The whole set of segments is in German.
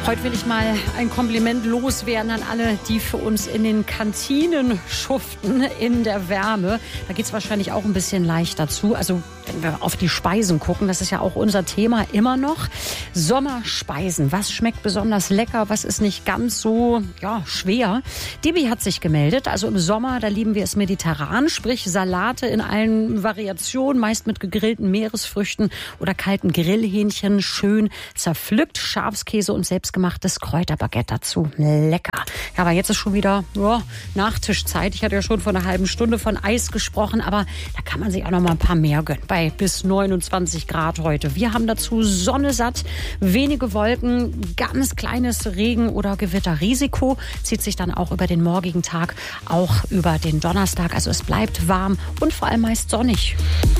Heute will ich mal ein Kompliment loswerden an alle, die für uns in den Kantinen schuften in der Wärme. Da geht es wahrscheinlich auch ein bisschen leichter zu. Also wenn wir auf die Speisen gucken, das ist ja auch unser Thema immer noch. Sommerspeisen, was schmeckt besonders lecker, was ist nicht ganz so schwer. Debbie hat sich gemeldet. Also im Sommer, da lieben wir es mediterran, sprich Salate in allen Variationen, meist mit gegrillten Meeresfrüchten oder kalten Grillhähnchen, schön zerpflückt, Schafskäse und selbstgemachtes Kräuterbaguette dazu. Lecker. Ja, aber jetzt ist schon wieder Nachtischzeit. Ich hatte ja schon vor einer halben Stunde von Eis gesprochen, aber da kann man sich auch noch mal ein paar mehr gönnen. Bei bis 29 Grad heute. Wir haben dazu Sonne satt, wenige Wolken, ganz kleines Regen- oder Gewitterrisiko. Zieht sich dann auch über den morgigen Tag, auch über den Donnerstag. Also es bleibt warm und vor allem meist sonnig.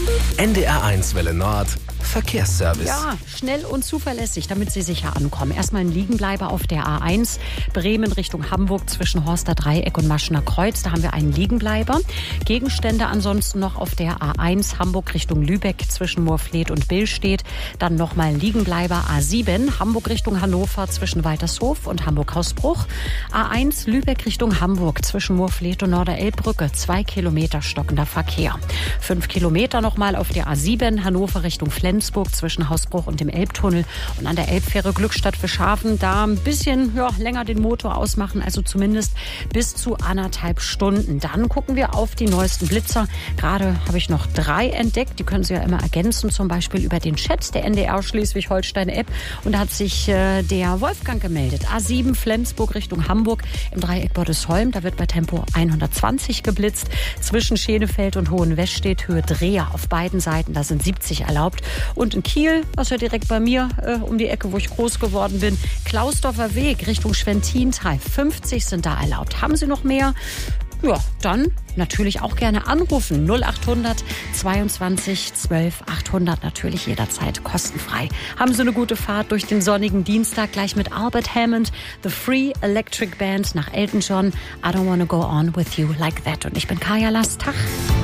NDR1 Welle Nord. Verkehrsservice. Ja, schnell und zuverlässig, damit Sie sicher ankommen. Erstmal ein Liegenbleiber auf der A1 Bremen Richtung Hamburg zwischen Horster Dreieck und Maschener Kreuz. Da haben wir einen Liegenbleiber. Gegenstände ansonsten noch auf der A1 Hamburg Richtung Lübeck zwischen Moorfleet und Billstedt. Dann nochmal ein Liegenbleiber A7 Hamburg Richtung Hannover zwischen Waltershof und Hamburg-Hausbruch. A1 Lübeck Richtung Hamburg zwischen Moorfleet und Norderelbbrücke. 2 Kilometer stockender Verkehr. 5 Kilometer nochmal auf der A7 Hannover Richtung Flensburg zwischen Hausbruch und dem Elbtunnel und an der Elbfähre Glückstadt für Schafen da ein bisschen länger den Motor ausmachen, also zumindest bis zu 1,5 Stunden. Dann gucken wir auf die neuesten Blitzer. Gerade habe ich noch 3 entdeckt, die können Sie ja immer ergänzen, zum Beispiel über den Chat der NDR Schleswig-Holstein-App und da hat sich der Wolfgang gemeldet. A7 Flensburg Richtung Hamburg im Dreieck Bordesholm, da wird bei Tempo 120 geblitzt. Zwischen Schenefeld und Hohenwestedt Höhe Dreher auf beiden Seiten, da sind 70 erlaubt. Und in Kiel, was ja direkt bei mir um die Ecke, wo ich groß geworden bin, Klausdorfer Weg Richtung Schwentintal, 50 sind da erlaubt. Haben Sie noch mehr? Ja, dann natürlich auch gerne anrufen. 0800 22 12 800, natürlich jederzeit kostenfrei. Haben Sie eine gute Fahrt durch den sonnigen Dienstag, gleich mit Albert Hammond, The Free Electric Band nach Elton John, I Don't Wanna Go On With You Like That. Und ich bin Kaya Last. Tag.